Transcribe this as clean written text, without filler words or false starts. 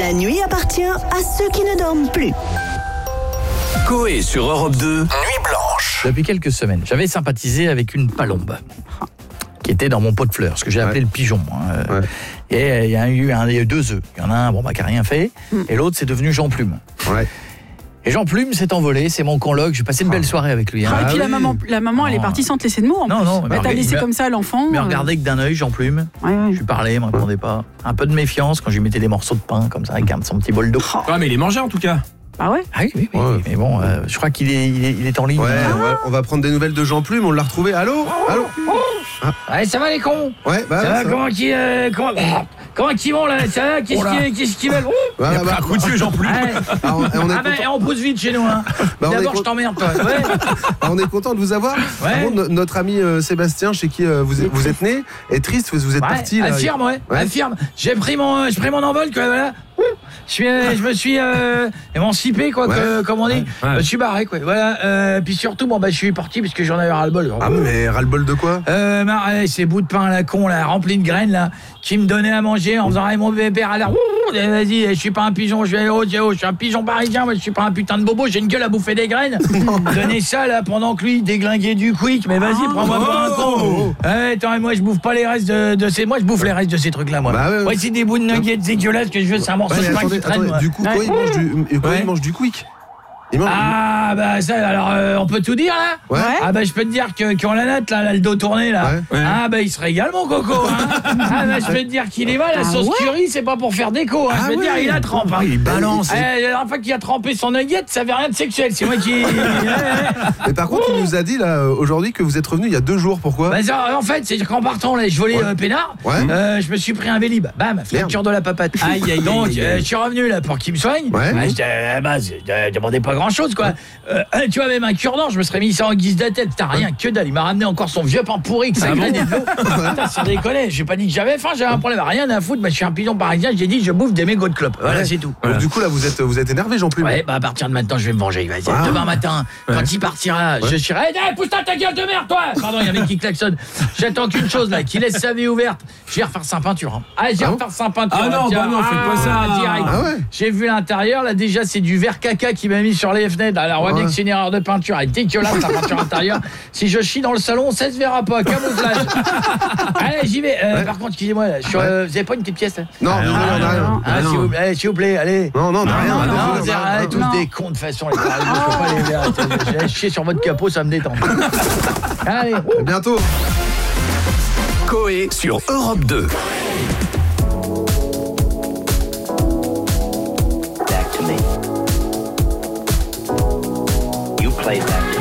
La nuit appartient à ceux qui ne dorment plus. Coé sur Europe 2, Nuit Blanche. Depuis quelques semaines, j'avais sympathisé avec une palombe qui était dans mon pot de fleurs, ce que j'ai appelé le pigeon. Et il y a eu 2 œufs. Il y en a un qui n'a rien fait, et l'autre c'est devenu Jean Plume. Ouais. Et Jean Plume s'est envolé, c'est mon coloc, j'ai passé une belle soirée avec lui. Et puis la maman elle est partie sans te laisser de mots. Non, t'as laissé comme ça l'enfant. Mais regardez que d'un œil, Jean Plume. Je lui parlais, il ne me répondait pas. Un peu de méfiance quand je lui mettais des morceaux de pain, comme ça, avec son petit bol d'eau. Ouais, mais il est mangé en tout cas. Ah ouais. Ah oui. Mais bon, je crois qu'il est en ligne. Ouais, on va prendre des nouvelles de Jean Plume, on l'a retrouvé. Allô. Ouais, ça va les cons. Ouais, ça va, comment ils vont là? Ça va, qu'est-ce qu'ils veulent? Un coup de vieux Jean Plume. On pousse vite chez nous, hein. D'abord, je t'emmerde, toi. Ouais. On est content de vous avoir. Par contre, notre ami Sébastien, chez qui vous êtes né, est triste, vous êtes parti là. Affirme. J'ai pris mon envol, quoi, voilà. Je me suis émancipé, quoi, comme on dit. Je me suis barré, quoi. Voilà. Puis surtout, je suis parti parce que j'en avais ras-le-bol. Ah, mais ras-le-bol de quoi? Ces bouts de pain à la con, là, remplis de graines, là, qui me donnaient à manger en faisant mon père à l'air. Vas-y, je suis pas un pigeon, je suis un pigeon parisien, moi, je suis pas un putain de bobo, j'ai une gueule à bouffer des graines. Donnez ça, là, pendant que lui déglinguait du quick, mais vas-y, prends-moi pour un con. Attends, moi, je bouffe pas les restes de ces. Moi, je bouffe les restes de ces trucs-là, moi. Ouais, c'est des bouts de nuggets dégueulasses que je veux, c'est un morceau de pain qui traîne. Du coup, quoi, il mange du quick? Ça, alors, on peut tout dire, là? Je peux te dire qu'on la note, là, le dos tourné, là. Il se régale, mon coco, hein. Je peux te dire qu'il est mal, la sauce curry, c'est pas pour faire déco, hein. Je peux te dire, il a trempé. Il balance. La dernière fois qu'il a trempé son nugget, ça avait rien de sexuel, c'est moi qui... Mais par contre, il nous a dit, là, aujourd'hui, que vous êtes revenu il y a 2 jours, pourquoi? En fait, c'est qu'en partant, là, je volais Pénard, je me suis pris un Vélib, bam, fracture de la papate. Donc, je suis revenu, là, pour qu'il me soigne. Je demandais pas grand-chose, quoi. Tu vois, même un cure-dent, je me serais mis ça en guise de tête. Putain, rien que dalle. Il m'a ramené encore son vieux pain pourri que ça graine et de l'eau. Putain, sans déconner. J'ai pas dit que j'avais faim, j'avais un problème. Rien à foutre. Je suis un pigeon parisien. J'ai dit, je bouffe des mégots de clope. Voilà, c'est tout. Donc, du coup, là, vous êtes énervé, Jean Plume? À partir de maintenant, je vais me venger. Demain matin, quand il partira, je serai. Pousse-toi ta gueule de merde, toi! Pardon, il y a un mec qui klaxonne. J'attends qu'une chose, là, qui laisse sa vie ouverte. Je vais refaire sa peinture. Je vais refaire sa peinture. Ah non, faites pas ça. Direct. J'ai vu l'intérieur, là, déjà, c'est du verre caca qui m'a mis sur les fenêtres. Alors, on voit bien que c'est une erreur de peinture. Elle est dégueulasse, la peinture intérieure. Si je chie dans le salon, ça se verra pas. Camouflage. Allez, j'y vais. Par contre, excusez-moi, vous avez pas une petite pièce, là? Non, on n'a rien. S'il vous plaît, allez. Non, on n'a rien. Vous êtes tous des cons de façon. Je peux pas les verre. J'ai chier sur votre capot, ça me détend. Allez. À bientôt. Coé sur Europe 2. Back to me. You play back to me.